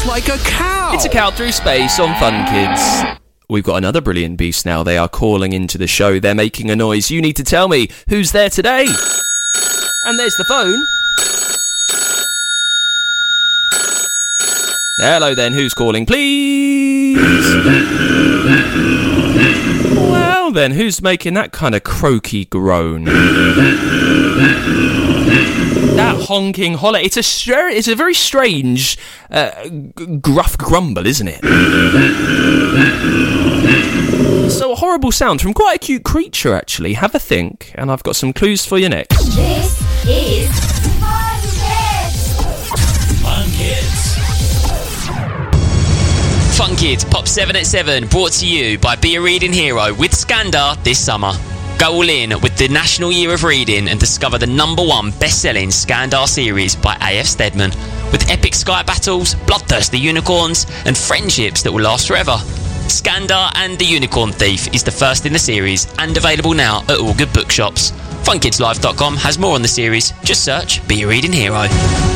It's like a cow. It's a cow through space on Fun Kids. We've got another brilliant beast now. They are calling into the show. They're making a noise. You need to tell me who's there today. And there's the phone. Hello then, who's calling, please? Well then, who's making that kind of croaky groan? That honking holler. It's a very strange gruff grumble, isn't it? So a horrible sound from quite a cute creature, actually. Have a think, and I've got some clues for you next. This is Fun Kids. Fun Kids. Fun Kids Pop 7 at 7, brought to you by Be a Reading Hero with Skandar this summer. Go all in with the National Year of Reading and discover the #1 best-selling Skandar series by A.F. Steadman, with epic sky battles, bloodthirsty unicorns, and friendships that will last forever. Skandar and the Unicorn Thief is the first in the series and available now at all good bookshops. FunKidsLive.com has more on the series. Just search Be a Reading Hero.